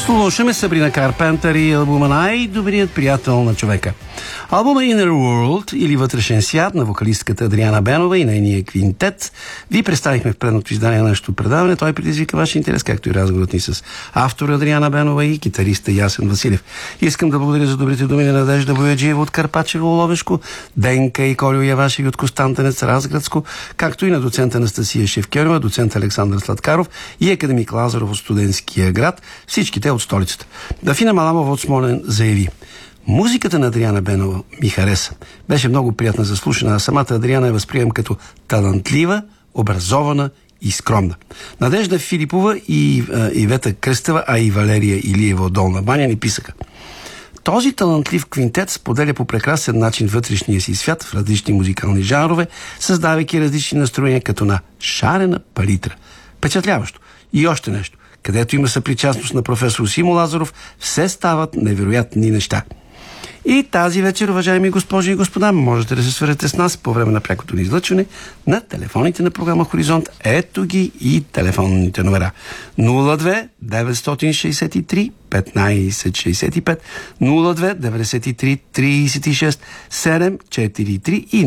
Слушаме Сабрина Карпентър и албума "Най-добрият приятел на човека". Албума Inner World или Вътрешен свят на вокалистката Адриана Бенова и нейния квинтет ви представихме в предното издание на нашето предаване. Той предизвика ваш интерес, както и разговорът ни с автора Адриана Бенова и китариста Ясен Василев. Искам да благодаря за добрите думи на Надежда Бояджиева от Карпачево, Ловешко, Денка и Колю Явашеви от Костантенец, Разградско, както и на доцент Анастасия Шевкерова, доцент Александър Сладкаров и академик Лазаров от Студентския град, всичките от столицата. Дафина Маламова от Смолян заяви: музиката на Адриана Бенова ми хареса. Беше много приятна за слушане, а самата Адриана я възприем като талантлива, образована и скромна. Надежда Филипова и Ивета Кръстева, а и Валерия Илиева от Долна баня ни писаха: този талантлив квинтет споделя по прекрасен начин вътрешния си свят в различни музикални жанрове, създавайки различни настроения като на шарена палитра. Впечатляващо. И още нещо. Където има съпричастност на професор Симо Лазаров, все стават невероятни неща. И тази вечер, уважаеми госпожи и господа, можете да се свържете с нас по време на прякото ни излъчване на телефоните на програма Хоризонт. Ето ги и телефонните номера: 02 963 1565, 02 93 36 743 и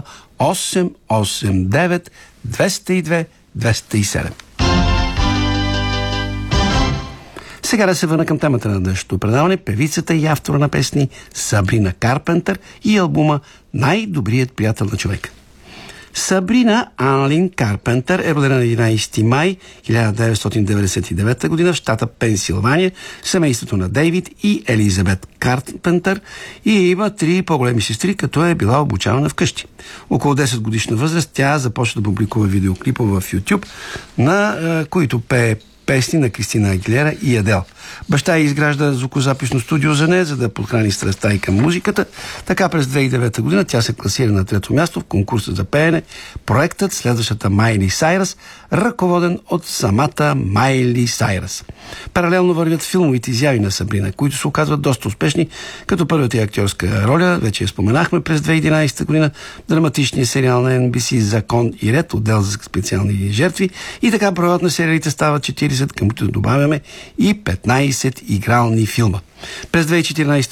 0889 202 207. Сега да се върна към темата на днешното предаване. Певицата и автора на песни Сабрина Карпентър и албума "Най-добрият приятел на човека". Сабрина Анлин Карпентър е родена на 11 май 1999 година в щата Пенсилвания, в семейството на Дейвид и Елизабет Карпентър, и има 3 по-големи сестри, като е била обучавана вкъщи. Около 10 годишна възраст тя започна да публикува видеоклипове в YouTube, на които пее песни на Кристина Агилера и Адел. Баща ѝ изгражда звукозаписно студио за нея, за да подхрани страстта и към музиката. Така през 2009 година тя се класира на 3-то място в конкурса за пеене. Проектът следващата Майли Сайръс, ръководен от самата Майли Сайръс. Паралелно вървят филмовите изяви на Сабрина, които се оказват доста успешни, като първата ѝ актьорска роля, вече я споменахме, през 2011 година, драматичния сериал на NBC "Закон и ред", отдел за специални жертви, и така броят на сериалите става 40, към които добавяме и 15 игрални филма. През 2014